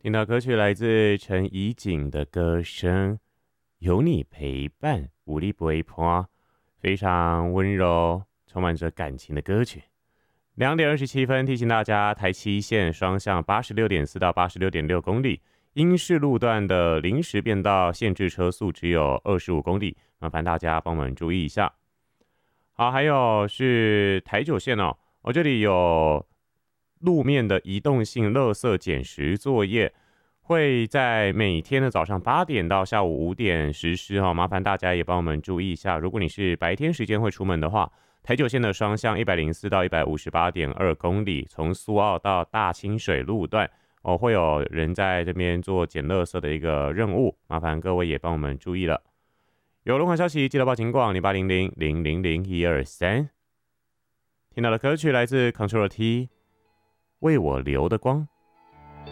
听到歌曲来自陈怡景的歌声，有你陪伴，无力不会破，非常温柔，充满着感情的歌曲。2:27提醒大家，台七线双向86.4到86.6公里，因市路段的临时变道，限制车速只有25公里，麻烦大家帮我们注意一下。好，还有是台九线哦，这里有路面的移动性垃圾捡拾作业，会在每天的早上8点到下午5点实施哦，麻烦大家也帮我们注意一下。如果你是白天时间会出门的话，台九线的双向104到158.2公里，从苏澳到大清水路段会有人在这边做捡垃圾的一个任务，麻烦各位也帮我们注意了。有轮环消息记得报警广0800000123。听到的歌曲来自 Control T， 为我留的光。